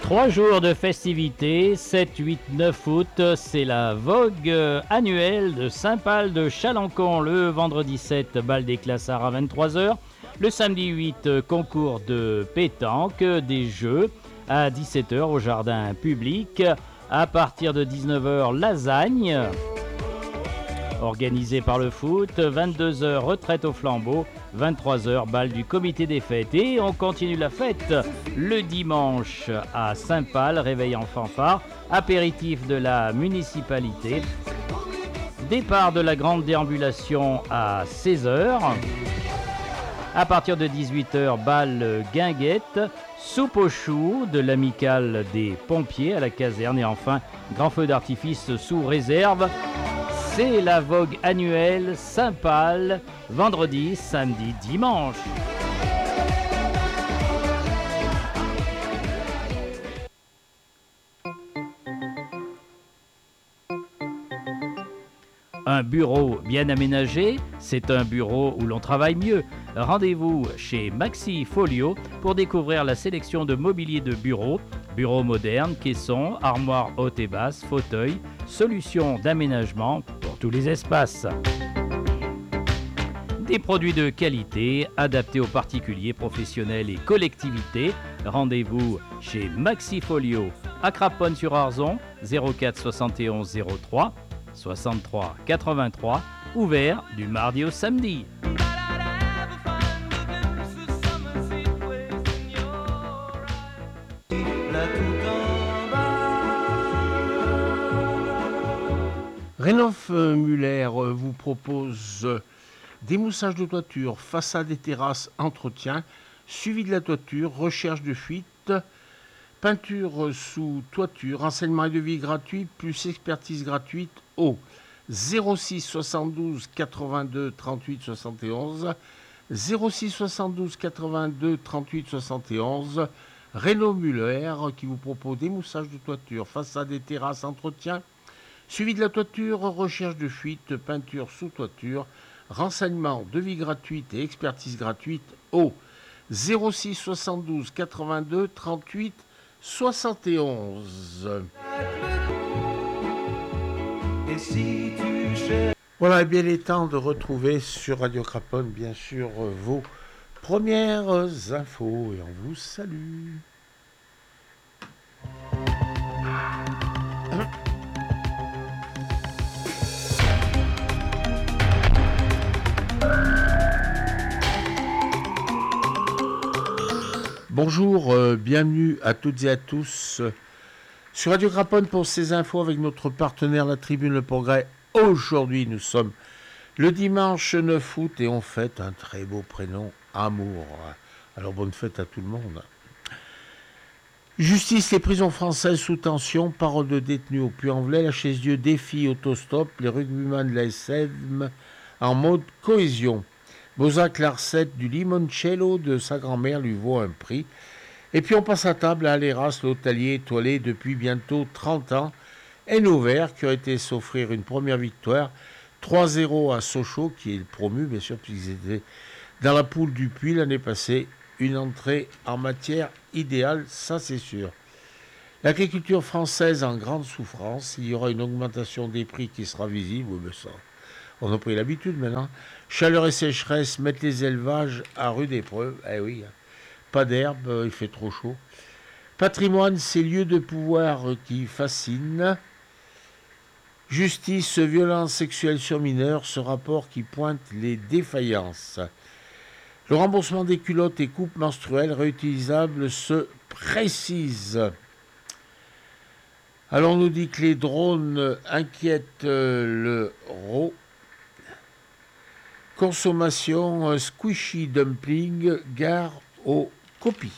3 jours de festivités, 7, 8, 9 août, c'est la vogue annuelle de Saint-Pal de Chalancon. Le vendredi 7, bal des Classards à 23h. Le samedi 8, concours de pétanque, des jeux à 17h au jardin public. À partir de 19h, lasagne organisée par le foot. 22h, retraite au flambeau. 23h, bal du comité des fêtes. Et on continue la fête le dimanche à Saint-Pal, réveil en fanfare, apéritif de la municipalité, départ de la grande déambulation à 16h. À partir de 18h, bal guinguette, soupe aux choux de l'amicale des pompiers à la caserne. Et enfin, grand feu d'artifice sous réserve. C'est la vogue annuelle Saint-Pal, vendredi, samedi, dimanche. Un bureau bien aménagé, c'est un bureau où l'on travaille mieux. Rendez-vous chez Maxi Folio pour découvrir la sélection de mobilier de bureau, bureaux modernes, caissons, armoires hautes et basses, fauteuils, solutions d'aménagement pour tous les espaces. Des produits de qualité adaptés aux particuliers, professionnels et collectivités. Rendez-vous chez Maxi Folio à Craponne-sur-Arzon, 04 71 03 63 83, ouvert du mardi au samedi. Rénov' Muller vous propose démoussage de toiture, façade et terrasse, entretien, suivi de la toiture, recherche de fuite, peinture sous toiture, renseignement et devis gratuit, plus expertise gratuite au 06 72 82 38 71, 06 72 82 38 71, Rénov' Muller qui vous propose démoussage de toiture, façade et terrasse, entretien, suivi de la toiture, recherche de fuite, peinture sous toiture, renseignement, devis gratuit et expertise gratuite au 06 72 82 38 71. Voilà, bien il est temps de retrouver sur Radio Craponne, bien sûr, vos premières infos et on vous salue. Bonjour, bienvenue à toutes et à tous sur Radio Craponne pour ces infos avec notre partenaire La Tribune Le Progrès. Aujourd'hui, nous sommes le dimanche 9 août et on fête un très beau prénom, Amour. Alors bonne fête à tout le monde. Justice, les prisons françaises sous tension, parole de détenus au Puy-en-Velay, la Chaise-Dieu défie autostop, les rugbyman de la SM en mode cohésion. Bozac Larcette du limoncello de sa grand-mère lui vaut un prix. Et puis on passe à table à Aléras, l'hôtelier étoilé depuis bientôt 30 ans. Hainaut-Vert qui aurait été s'offrir une première victoire. 3-0 à Sochaux qui est promu, bien sûr, puisqu'ils étaient dans la poule du Puy l'année passée. Une entrée en matière idéale, ça c'est sûr. L'agriculture française en grande souffrance. Il y aura une augmentation des prix qui sera visible. Mais ça, on a pris l'habitude maintenant. Chaleur et sécheresse mettent les élevages à rude épreuve. Eh oui, pas d'herbe, il fait trop chaud. Patrimoine, ces lieux de pouvoir qui fascinent. Justice, violence sexuelle sur mineurs, ce rapport qui pointe les défaillances. Le remboursement des culottes et coupes menstruelles réutilisables se précise. Alors on nous dit que les drones inquiètent le RO. Consommation, squishy dumpling, gare aux copies.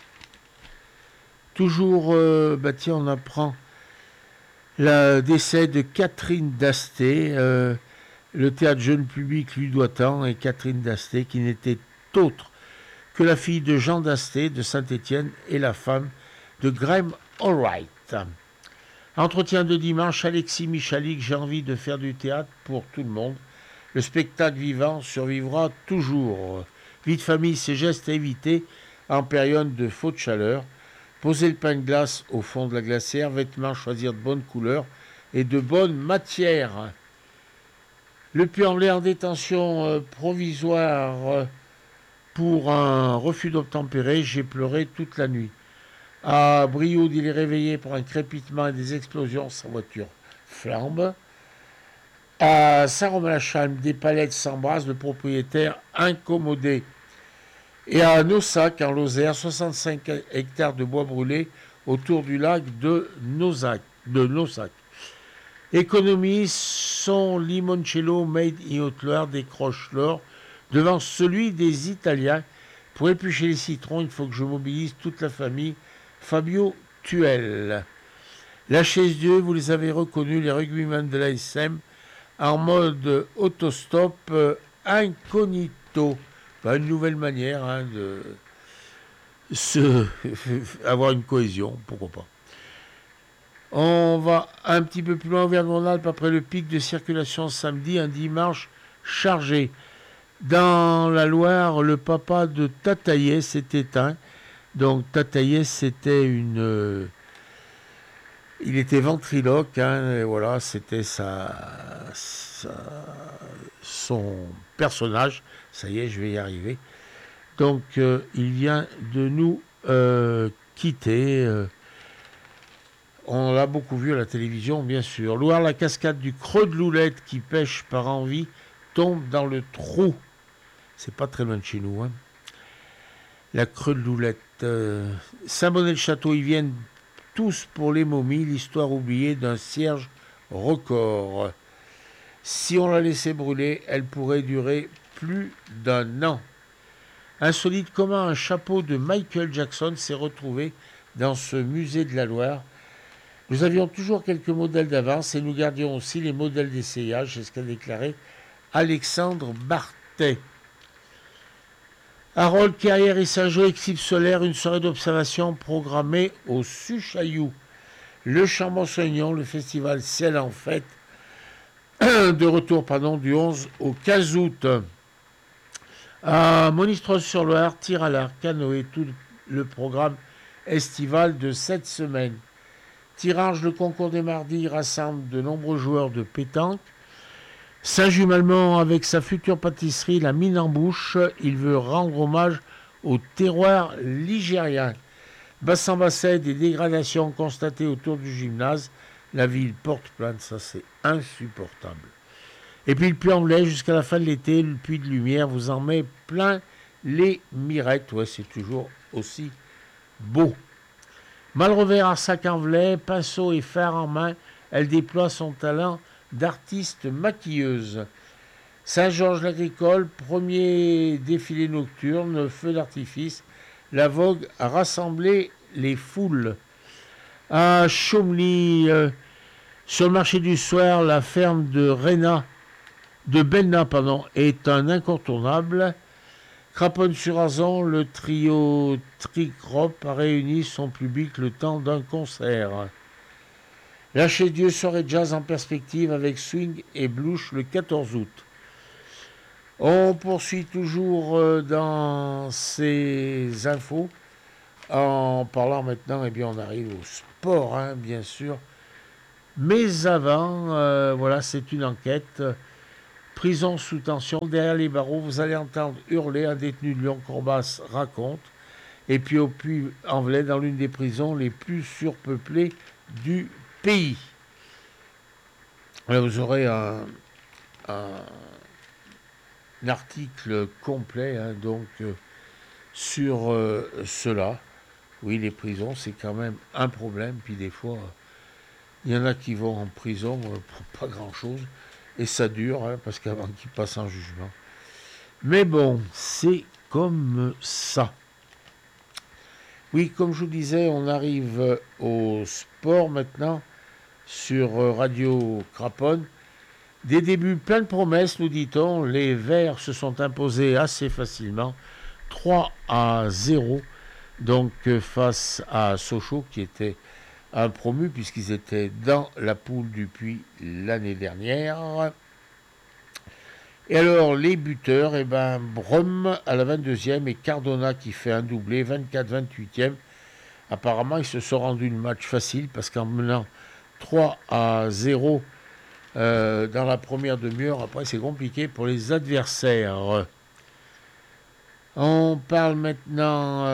Toujours, tiens, on apprend le décès de Catherine Dasté. Le théâtre jeune public lui doit tant, et Catherine Dasté, qui n'était autre que la fille de Jean Dasté de Saint-Étienne et la femme de Graham Allwright. Entretien de dimanche, Alexis Michalik, j'ai envie de faire du théâtre pour tout le monde. Le spectacle vivant survivra toujours. Vie de famille, ces gestes à éviter en période de faute chaleur. Poser le pain de glace au fond de la glacière, vêtements, choisir de bonnes couleurs et de bonnes matières. Le Puy-en-Velay en détention provisoire pour un refus d'obtempérer, j'ai pleuré toute la nuit. À Brioude, il est réveillé par un crépitement et des explosions, sa voiture flambe. À Saint-Romain-la-Chalme, des palettes s'embrassent, le propriétaire incommodé. Et à Naussac, en Lozère, 65 hectares de bois brûlés autour du lac de Naussac. Économie, son limoncello made in Haute-Loire décroche l'or devant celui des Italiens. Pour éplucher les citrons, il faut que je mobilise toute la famille. Fabio Tuel. La chaise Dieu, vous les avez reconnus, les rugbymen de l'ASM, en mode autostop incognito. Une nouvelle manière de avoir une cohésion, pourquoi pas. On va un petit peu plus loin vers Auvergne-Rhône-Alpes après le pic de circulation samedi, un dimanche chargé. Dans la Loire, le papa de Tataillé s'est éteint. Donc Tataillé, c'était il était ventriloque, et voilà, c'était son personnage. Ça y est, je vais y arriver. Donc, il vient de nous quitter. On l'a beaucoup vu à la télévision, bien sûr. Loire, la cascade du Creux de Loulette qui pêche par envie tombe dans le trou. C'est pas très loin de chez nous. La Creux de Loulette. Saint-Bonnet-le-Château, ils viennent tous pour les momies. L'histoire oubliée d'un cierge record. Si on la laissait brûler, elle pourrait durer plus d'1 an. Insolite, comment un chapeau de Michael Jackson s'est retrouvé dans ce musée de la Loire. Nous avions toujours quelques modèles d'avance et nous gardions aussi les modèles d'essayage, c'est ce qu'a déclaré Alexandre Bartet. Harold Carrière et Saint-Jean, éclipse solaire, une soirée d'observation programmée au Suchaillou. Le Chambon-Saugnon, le festival Ciel en fête, de retour du 11 au 15 août. À Monistrol-sur-Loire, tir à l'arc, canoë, tout le programme estival de cette semaine. Tirage, le concours des mardis rassemble de nombreux joueurs de pétanque. Saint-Jules-Malmont, avec sa future pâtisserie, la mine en bouche, il veut rendre hommage au terroir ligérien. Bassan-Basset, des dégradations constatées autour du gymnase. La ville porte plainte, ça c'est insupportable. Et puis le Puy-en-Velay, jusqu'à la fin de l'été, le puits de lumière vous en met plein les mirettes. Ouais, c'est toujours aussi beau. Malrevers, Arsac-en-Velay, pinceau et fer en main, elle déploie son talent d'artiste maquilleuse. Saint-Georges-l'Agricole, premier défilé nocturne, feu d'artifice. La vogue a rassemblé les foules. À Chaumly, sur le marché du soir, la ferme de Belna est un incontournable. Craponne-sur-Azan, le trio Tricrop a réuni son public le temps d'un concert. La chez Dieu, soirée jazz en perspective avec swing et blouche le 14 août. On poursuit toujours dans ces infos en parlant maintenant, on arrive au sport, bien sûr. Mais avant, c'est une enquête. Prison sous tension, derrière les barreaux, vous allez entendre hurler un détenu de Lyon-Corbas raconte. Et puis au Puy-en-Velay, dans l'une des prisons les plus surpeuplées du pays. Là, vous aurez un article complet sur cela. Oui, les prisons, c'est quand même un problème. Puis des fois, il y en a qui vont en prison pour pas grand-chose. Et ça dure, parce qu'avant qu'ils passent en jugement. Mais bon, c'est comme ça. Oui, comme je vous disais, on arrive au sport maintenant sur Radio Craponne. Des débuts plein de promesses, nous dit-on. Les Verts se sont imposés assez facilement, 3-0, donc face à Sochaux, qui était un promu, puisqu'ils étaient dans la poule depuis l'année dernière. Et alors, les buteurs, Brum à la 22e et Cardona qui fait un doublé, 24-28e. apparemment, ils se sont rendus le match facile parce qu'en menant 3-0 dans la première demi-heure, après c'est compliqué pour les adversaires. On parle maintenant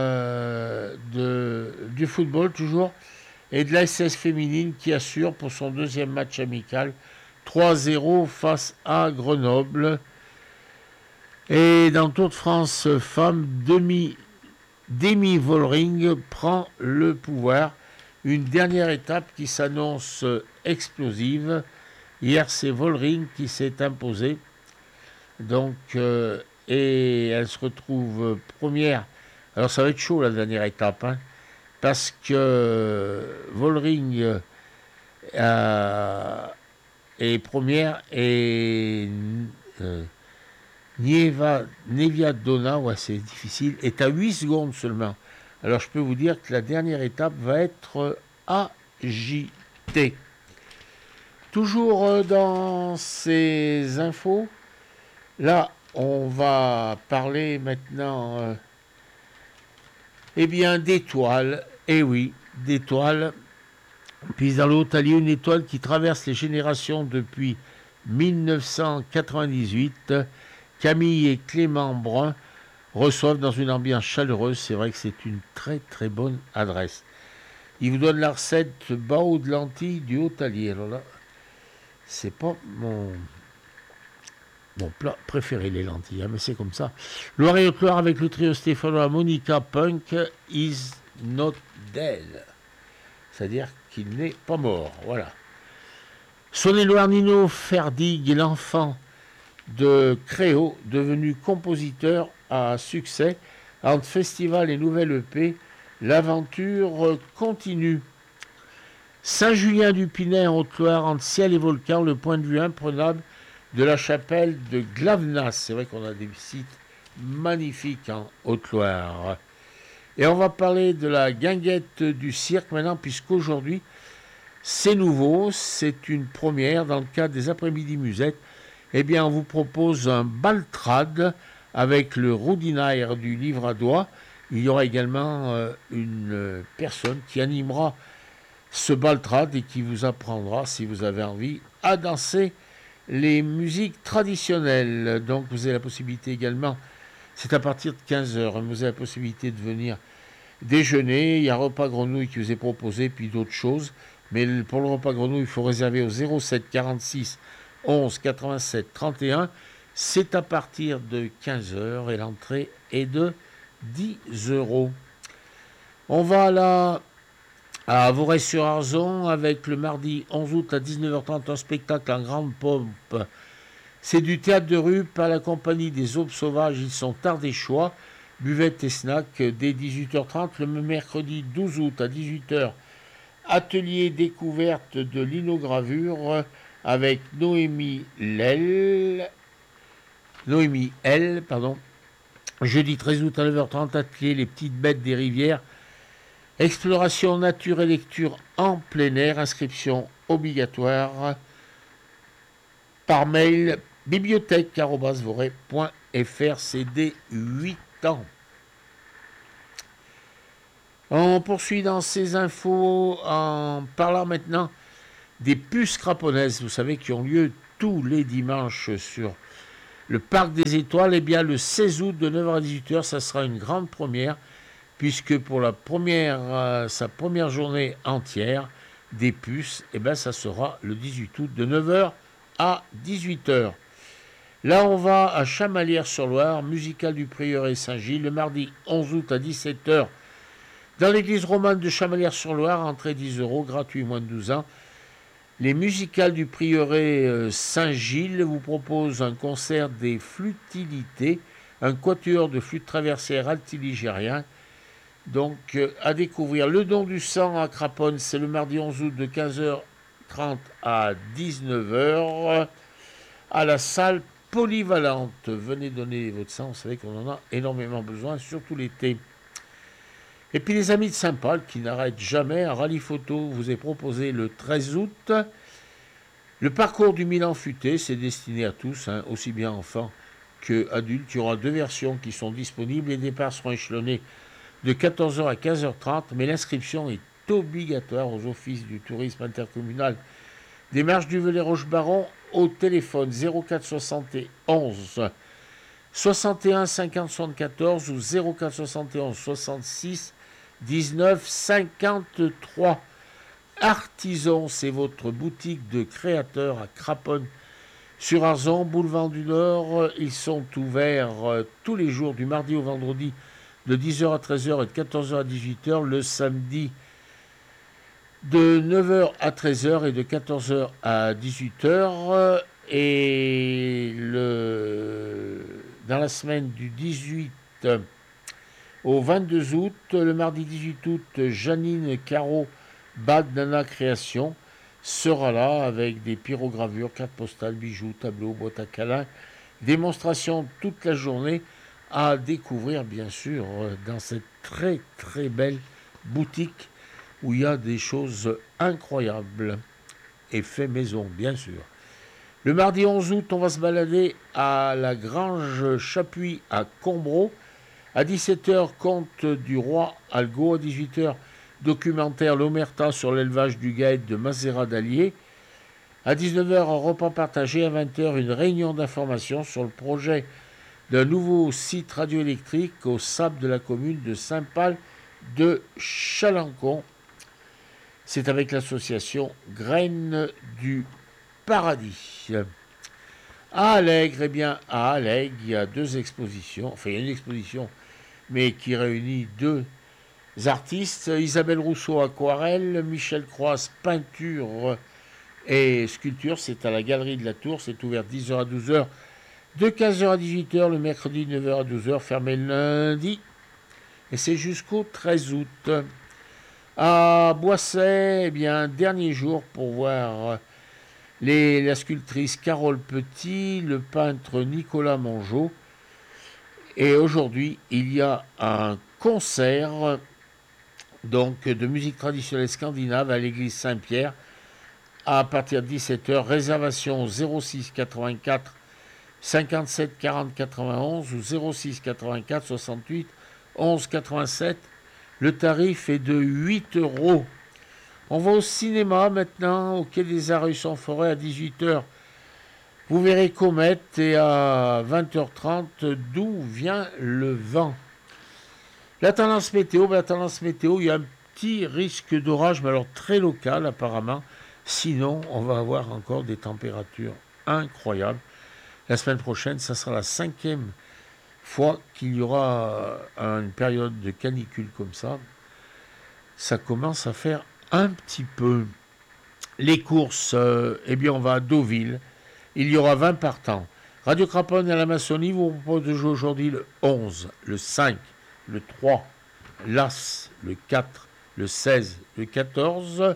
du football toujours et de la SS féminine qui assure pour son deuxième match amical 3-0 face à Grenoble. Et dans le Tour de France femmes, Demi Vollering prend le pouvoir. Une dernière étape qui s'annonce explosive. Hier, c'est Vollering qui s'est imposée. Donc, et elle se retrouve première. Alors, ça va être chaud la dernière étape, hein, parce que Vollering est première et Nevia Donna, ouais, c'est difficile, est à 8 secondes seulement. Alors je peux vous dire que la dernière étape va être agitée. Toujours dans ces infos, là on va parler maintenant d'étoiles. Eh oui, d'étoiles. Puis dans le Haut-Allier, une étoile qui traverse les générations depuis 1998. Camille et Clément Brun reçoivent dans une ambiance chaleureuse. C'est vrai que c'est une très très bonne adresse. Ils vous donnent la recette bao de lentilles du Haut-Allier. Alors là, c'est pas mon plat préféré, les lentilles, hein, mais c'est comme ça. Loire et Haute-Loire avec le trio stéphanois Monica Punk is not dead. C'est-à-dire qu'il n'est pas mort. Voilà. Saône-et-Loire, Nino Ferdig, l'enfant de Créo, devenu compositeur à succès, entre festival et nouvelle EP, l'aventure continue. Saint-Julien-du-Pinet en Haute-Loire, entre ciel et volcan, le point de vue imprenable de la chapelle de Glavenas. C'est vrai qu'on a des sites magnifiques en Haute-Loire. Et on va parler de la guinguette du cirque maintenant, puisqu'aujourd'hui, c'est nouveau, c'est une première dans le cadre des après-midi musettes. Eh bien, on vous propose un baltrade avec le roudinaire du livre à doigts. Il y aura également une personne qui animera ce baltrade et qui vous apprendra, si vous avez envie, à danser les musiques traditionnelles. Donc, vous avez la possibilité également, c'est à partir de 15h, vous avez la possibilité de venir déjeuner. Il y a un repas grenouille qui vous est proposé, puis d'autres choses. Mais pour le repas grenouille, il faut réserver au 07 46 11 87 31. C'est à partir de 15h et l'entrée est de 10 €. On va là à Vorey-sur-Arzon avec le mardi 11 août à 19h30 un spectacle en grande pompe. C'est du théâtre de rue par la compagnie des Aubes Sauvages. Ils sont Ardéchois, buvette et snack dès 18h30. Le mercredi 12 août à 18h, atelier découverte de linogravure avec Noémie L. Jeudi 13 août à 9h30, atelier Les Petites Bêtes des Rivières. Exploration nature et lecture en plein air. Inscription obligatoire par mail bibliothèque@vorey.fr. C'est dès 8 ans. On poursuit dans ces infos en parlant maintenant des puces craponaises, vous savez, qui ont lieu tous les dimanches sur le Parc des Étoiles. Eh bien, le 16 août de 9h à 18h, ça sera une grande première, puisque pour sa première journée entière des puces, eh bien, ça sera le 18 août de 9h à 18h. Là, on va à Chamalières-sur-Loire, musicale du Prieuré Saint-Gilles, le mardi 11 août à 17h, dans l'église romane de Chamalières-sur-Loire, entrée 10 €, gratuit moins de 12 ans. Les musicales du Prieuré Saint-Gilles vous proposent un concert des flûtilités, un quatuor de flûte traversière altiligérien. Donc, à découvrir. Le don du sang à Craponne, c'est le mardi 11 août de 15h30 à 19h à la salle polyvalente. Venez donner votre sang, vous savez qu'on en a énormément besoin, surtout l'été. Et puis les amis de Saint-Paul qui n'arrêtent jamais, un rallye photo vous est proposé le 13 août. Le parcours du Milan futé, c'est destiné à tous, hein, aussi bien enfants que adultes. Il y aura 2 versions qui sont disponibles. Les départs seront échelonnés de 14h à 15h30, mais l'inscription est obligatoire aux offices du tourisme intercommunal des Marches du Velay-Roche-Baron au téléphone 04 71 61 50 74 ou 04 71 66 19 53. Artisan, c'est votre boutique de créateurs à Craponne sur Arzon, boulevard du Nord. Ils sont ouverts tous les jours du mardi au vendredi de 10h à 13h et de 14h à 18h, le samedi de 9h à 13h et de 14h à 18h. Et dans la semaine du 18 au 22 août, le mardi 18 août, Janine Caro Bad Nana Création sera là avec des pyrogravures, cartes postales, bijoux, tableaux, boîtes à câlins, démonstration toute la journée à découvrir bien sûr dans cette très très belle boutique où il y a des choses incroyables et fait maison bien sûr. Le mardi 11 août, on va se balader à la Grange Chapuis à Combreau. À 17h, conte du roi Algo. À 18h, documentaire L'Omerta sur l'élevage du guêpe de Mazera d'Allier. À 19h, un repas partagé. À 20h, une réunion d'information sur le projet d'un nouveau site radioélectrique au sable de la commune de Saint-Pal de Chalancon. C'est avec l'association Graines du Paradis. À Allègre, eh bien, à Allègre, il y a deux expositions. Enfin, il y a une exposition, mais qui réunit deux artistes. Isabelle Rousseau, aquarelle. Michel Croise, peinture et sculpture. C'est à la Galerie de la Tour. C'est ouvert 10h à 12h. De 15h à 18h, le mercredi 9h à 12h. Fermé le lundi. Et c'est jusqu'au 13 août. À Boisset, eh bien, dernier jour pour voir la sculptrice Carole Petit, le peintre Nicolas Mongeau. Et aujourd'hui, il y a un concert donc, de musique traditionnelle scandinave à l'église Saint-Pierre à partir de 17h. Réservation 06 84 57 40 91 ou 06 84 68 11 87. Le tarif est de 8 €. On va au cinéma maintenant, au Quai des Arts en Forêt à 18h. Vous verrez Comète et à 20h30, D'où vient le vent. La tendance météo, il y a un petit risque d'orage, mais alors très local apparemment. Sinon, on va avoir encore des températures incroyables. La semaine prochaine, ça sera la 5e fois qu'il y aura une période de canicule comme ça. Ça commence à faire un petit peu. Les courses, eh bien on va à Deauville. Il y aura 20 partants. Radio Craponne à la Maçonnie vous propose de jouer aujourd'hui le 11, le 5, le 3, l'As, le 4, le 16, le 14,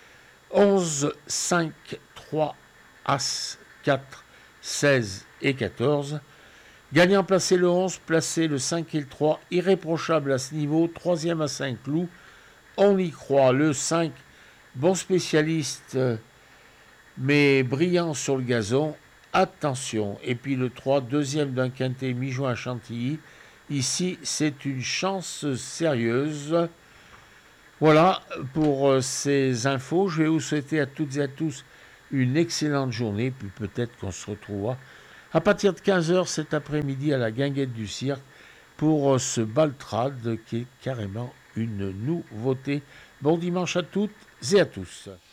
11, 5, 3, As, 4, 16 et 14. Gagnant placé le 11, placé le 5 et le 3, irréprochable à ce niveau, 3e à Saint-Cloud. On y croit, le 5, bon spécialiste, mais brillant sur le gazon, attention. Et puis le 3, 2e d'un quintet mi-juin à Chantilly. Ici, c'est une chance sérieuse. Voilà pour ces infos. Je vais vous souhaiter à toutes et à tous une excellente journée, puis peut-être qu'on se retrouvera à partir de 15h cet après-midi à la guinguette du cirque pour ce baltrade qui est carrément une nouveauté. Bon dimanche à toutes et à tous.